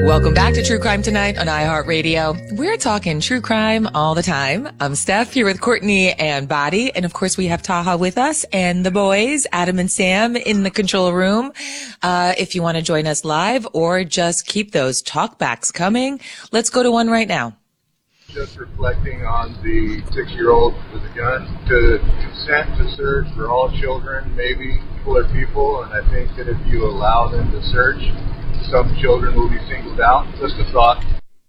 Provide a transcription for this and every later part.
Welcome back to True Crime Tonight on iHeartRadio. We're talking true crime all the time. I'm Steph here with Courtney and Body. And of course, we have Taha with us and the boys, Adam and Sam, in the control room. If you want to join us live or just keep those talkbacks coming, let's go to one right now. Just reflecting on the 6-year-old with a gun, to consent to search for all children, maybe colored people, and I think that if you allow them to search, some children will be singled out. Just a thought.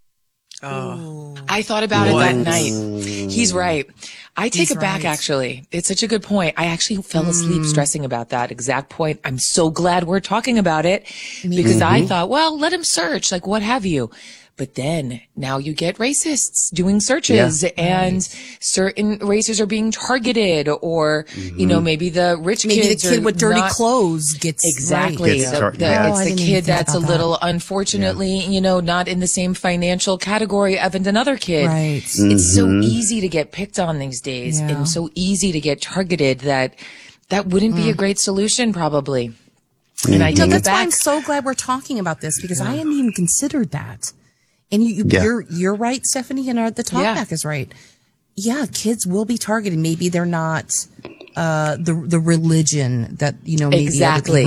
Oh, I thought about it that night. He's right. I take it back, actually. It's such a good point. I actually fell asleep stressing about that exact point. I'm so glad we're talking about it because I thought, well, let him search, like what have you. But then now you get racists doing searches and certain races are being targeted or, you know, maybe the rich kids maybe the kid with dirty clothes gets exactly. Right. It's the kid that's a little, unfortunately, you know, not in the same financial category of another kid. Right. It's so easy to get picked on these days and so easy to get targeted that wouldn't be a great solution probably. And I take it that's back. why I'm so glad we're talking about this because I hadn't even considered that. And you're right, Stephanie, and the talkback is right. Yeah, kids will be targeted. Maybe they're not the religion that maybe exactly.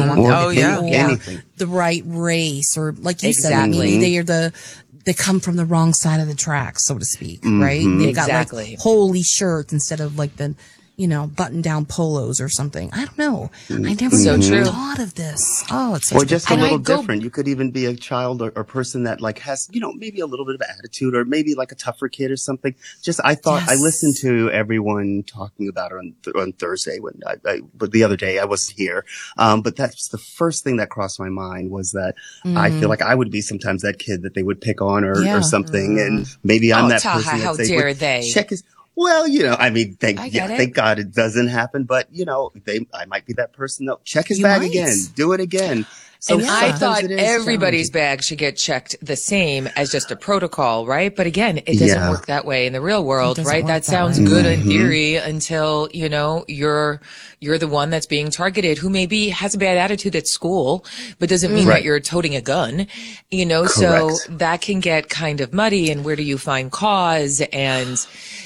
The right race, or like you said, maybe they come from the wrong side of the tracks, so to speak, right? They've got like holy shirts instead of like the button-down polos or something. I don't know. I never even thought of this. Oh, it's or just a little different. You could even be a child or person that like has, maybe a little bit of attitude or maybe like a tougher kid or something. Just, I thought I listened to everyone talking about it on Thursday but the other day I wasn't here. But that's the first thing that crossed my mind was that I feel like I would be sometimes that kid that they would pick on or something. And maybe I'm that person that how dare they check his. Well, thank God it doesn't happen, but I might be that person that check his bag again, do it again. So and I thought everybody's bag should get checked the same as just a protocol, right? But again, it doesn't work that way in the real world, right? That sounds good in theory until, you're the one that's being targeted who maybe has a bad attitude at school, but doesn't mean that you're toting a gun, so that can get kind of muddy. And where do you find cause? And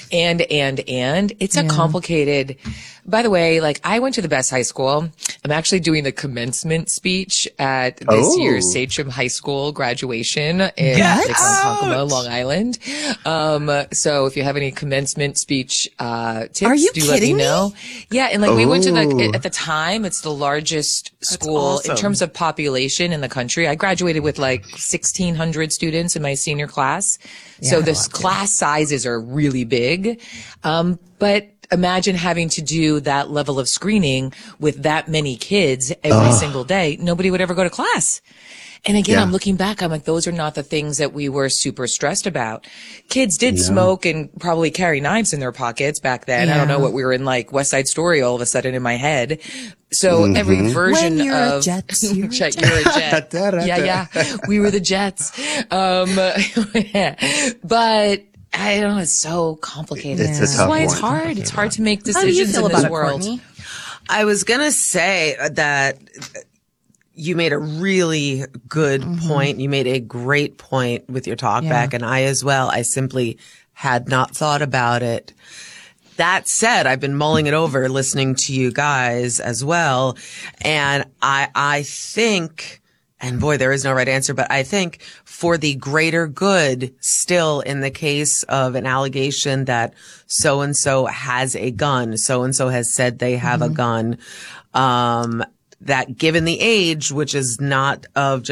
it's a complicated, by the way, like I went to the best high school. I'm actually doing the commencement speech at this year's Sachem High School graduation in Ronkonkoma, Long Island. So if you have any commencement speech, tips, do let me know. Yeah. And like we went to at the time, it's the largest school in terms of population in the country. I graduated with like 1,600 students in my senior class. So this class sizes are really big. But imagine having to do that level of screening with that many kids every single day. Nobody would ever go to class. And again, I'm looking back, I'm like, those are not the things that we were super stressed about. Kids did smoke and probably carry knives in their pockets back then. I don't know what we were in, like West Side Story all of a sudden in my head. So every version when you're of a jet, you're a jet. Yeah. We were the Jets. But I don't know, it's so complicated. It's That's why it's hard. It's hard to make decisions in this world. Courtney? I was going to say that you made a really good point. You made a great point with your talkback, and I as well. I simply had not thought about it. That said, I've been mulling it over, listening to you guys as well. And I think, and boy, there is no right answer, but I think for the greater good, still in the case of an allegation that so-and-so has a gun, so-and-so has said they have a gun, that given the age, which is not of